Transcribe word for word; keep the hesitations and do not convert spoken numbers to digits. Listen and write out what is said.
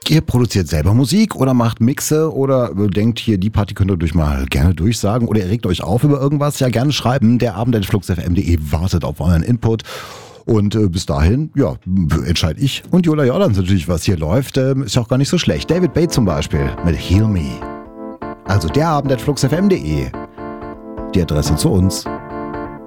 Ihr produziert selber Musik oder macht Mixe oder denkt hier, die Party könnt ihr euch mal gerne durchsagen oder ihr regt euch auf über irgendwas, ja gerne schreiben. Der Abend at flux f m punkt de wartet auf euren Input. Und äh, bis dahin, ja, entscheide ich und Jola Jordans natürlich, was hier läuft. Ähm, ist ja auch gar nicht so schlecht. David Bates zum Beispiel mit Heal Me. Also der Abend at flux f m punkt de. Die Adresse zu uns.